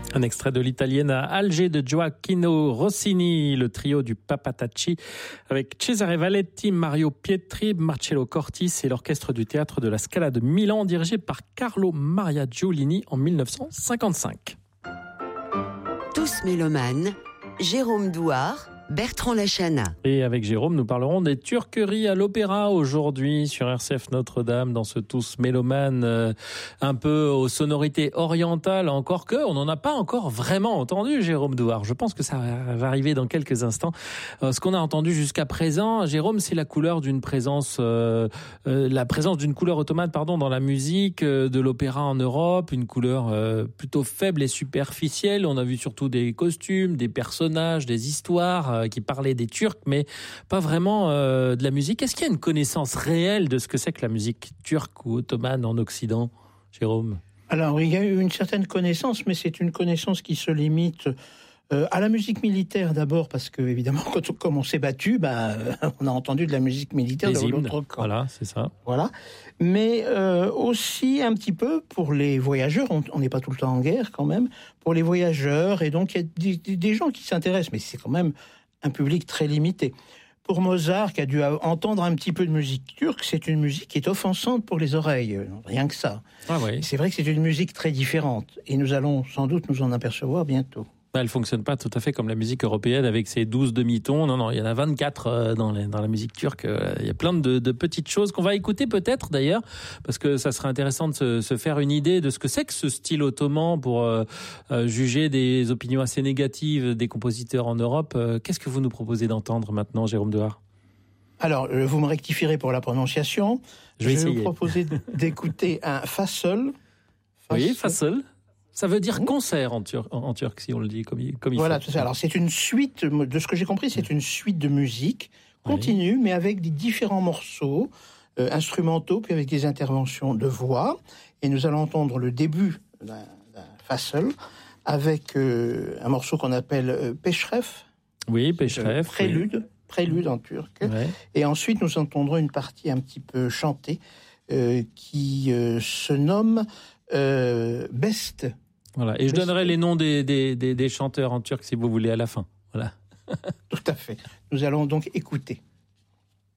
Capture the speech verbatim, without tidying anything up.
Un extrait de l'italienne à Alger de Gioacchino Rossini, le trio du Papatacci, avec Cesare Valetti, Mario Pietri, Marcello Cortis et l'orchestre du théâtre de la Scala de Milan, dirigé par Carlo Maria Giulini en dix-neuf cent cinquante-cinq. Tous mélomanes, Jérôme Douard, Bertrand Lachana. Et avec Jérôme, nous parlerons des turqueries à l'opéra aujourd'hui sur R C F Notre-Dame, dans ce Tous mélomanes, euh, un peu aux sonorités orientales, encore que on n'en a pas encore vraiment entendu, Jérôme Douard. Je pense que ça va arriver dans quelques instants. Euh, ce qu'on a entendu jusqu'à présent, Jérôme, c'est la couleur d'une présence, euh, euh, la présence d'une couleur ottomane, pardon, dans la musique euh, de l'opéra en Europe, une couleur euh, plutôt faible et superficielle. On a vu surtout des costumes, des personnages, des histoires euh, qui parlaient des Turcs, mais pas vraiment euh, de la musique. Est-ce qu'il y a une connaissance réelle de ce que c'est que la musique turque ou ottomane en Occident, Jérôme ? Alors, il y a eu une certaine connaissance, mais c'est une connaissance qui se limite euh, à la musique militaire d'abord, parce que, évidemment, quand on, comme on s'est battu, bah, on a entendu de la musique militaire Les de hymnes, l'autre camp. Voilà, c'est ça. Voilà. Mais euh, aussi un petit peu pour les voyageurs, on n'est pas tout le temps en guerre quand même, pour les voyageurs, et donc il y a des, des gens qui s'intéressent, mais c'est quand même un public très limité. Pour Mozart, qui a dû entendre un petit peu de musique turque, c'est une musique qui est offensante pour les oreilles, rien que ça. Ah oui. C'est vrai que c'est une musique très différente, et nous allons sans doute nous en apercevoir bientôt. Elle fonctionne pas tout à fait comme la musique européenne avec ses douze demi-tons. Non, non, il y en a vingt-quatre dans, les, dans la musique turque. Il y a plein de, de petites choses qu'on va écouter peut-être d'ailleurs, parce que ça serait intéressant de se, se faire une idée de ce que c'est que ce style ottoman pour euh, euh, juger des opinions assez négatives des compositeurs en Europe. Euh, qu'est-ce que vous nous proposez d'entendre maintenant, Jérôme Douard ? Alors, euh, vous me rectifierez pour la prononciation. Je vais Je essayer. vais vous proposer d'écouter un fassol. Oui, fassol. Ça veut dire concert en, tur- en turc, si on le dit comme il, comme il voilà, faut. Tout ça. Alors, c'est une suite, de ce que j'ai compris, c'est une suite de musique continue, oui. mais avec des différents morceaux euh, instrumentaux, puis avec des interventions de voix. Et nous allons entendre le début d'un, d'un fassol avec euh, un morceau qu'on appelle euh, Peşref. Oui, Peşref. Euh, prélude, oui. prélude en turc. Ouais. Et ensuite, nous entendrons une partie un petit peu chantée euh, qui euh, se nomme euh, Best. Voilà. Et je donnerai les noms des, des, des, des chanteurs en turc si vous voulez à la fin. Voilà. Tout à fait. Nous allons donc écouter.